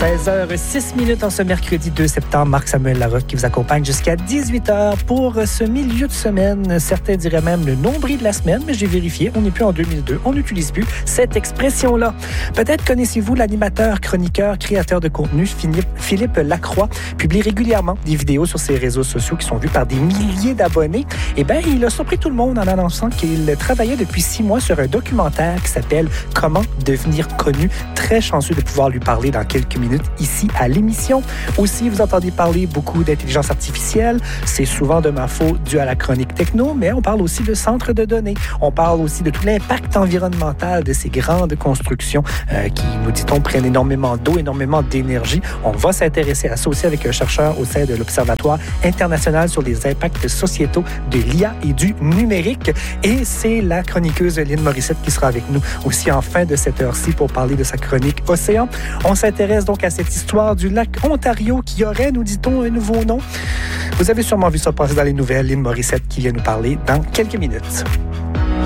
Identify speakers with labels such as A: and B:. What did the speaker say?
A: 16h06 en ce mercredi 2 septembre. Marc-Samuel Larocque qui vous accompagne jusqu'à 18h pour ce milieu de semaine. Certains diraient même le nombril de la semaine, mais j'ai vérifié, on n'est plus en 2002. On n'utilise plus cette expression-là. Peut-être connaissez-vous l'animateur, chroniqueur, créateur de contenu Philippe Lacroix, publie régulièrement des vidéos sur ses réseaux sociaux qui sont vues par des milliers d'abonnés. Eh bien, il a surpris tout le monde en annonçant qu'il travaillait depuis 6 mois sur un documentaire qui s'appelle « Comment devenir connu ». Très chanceux de pouvoir lui parler dans quelques minutes ici à l'émission. Aussi, vous entendez parler beaucoup d'intelligence artificielle. C'est souvent de ma faute dû à la chronique techno, mais on parle aussi de centres de données. On parle aussi de tout l'impact environnemental de ces grandes constructions qui, nous dit-on, prennent énormément d'eau, énormément d'énergie. On va s'intéresser à ça aussi avec un chercheur au sein de l'Observatoire international sur les impacts sociétaux de l'IA et du numérique. Et c'est la chroniqueuse Lynn Morissette qui sera avec nous aussi en fin de cette heure-ci pour parler de sa chronique Océan. On s'intéresse donc à cette histoire du lac Ontario qui aurait, nous dit-on, un nouveau nom. Vous avez sûrement vu ça passer dans les nouvelles. Lynn Morissette qui vient nous parler dans quelques minutes.